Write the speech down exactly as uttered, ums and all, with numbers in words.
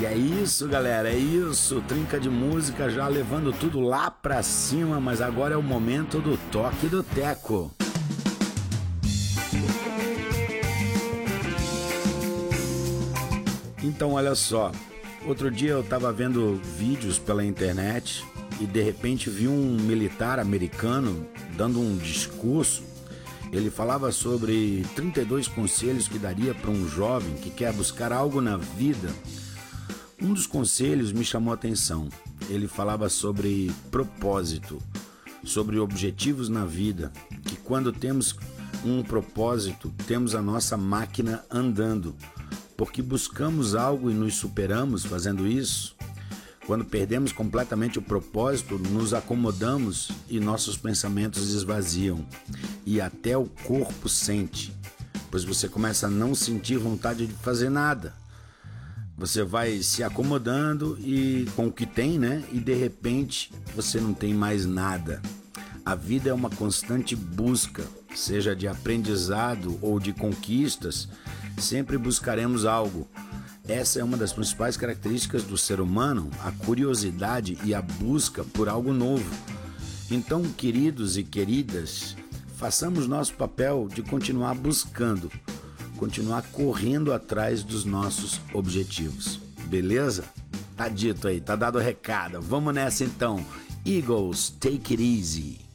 E é isso, galera, é isso. Trinca de música já levando tudo lá pra cima, mas agora é o momento do toque do teco. Então, olha só. Outro dia eu tava vendo vídeos pela internet e de repente vi um militar americano dando um discurso. Ele falava sobre trinta e dois conselhos que daria para um jovem que quer buscar algo na vida. Um dos conselhos me chamou a atenção. Ele falava sobre propósito, sobre objetivos na vida, que quando temos um propósito, temos a nossa máquina andando, porque buscamos algo e nos superamos fazendo isso. Quando perdemos completamente o propósito, nos acomodamos e nossos pensamentos esvaziam, e até o corpo sente, pois você começa a não sentir vontade de fazer nada. Você vai se acomodando e com o que tem, né? E de repente você não tem mais nada. A vida é uma constante busca, seja de aprendizado ou de conquistas, sempre buscaremos algo. Essa é uma das principais características do ser humano, a curiosidade e a busca por algo novo. Então, queridos e queridas, façamos nosso papel de continuar buscando, continuar correndo atrás dos nossos objetivos. Beleza? Tá dito aí, tá dado o recado. Vamos nessa então. Eagles, take it easy.